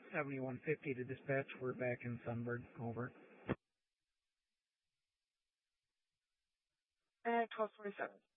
7150 to dispatch. We're back in Sunbird. Over. 1247.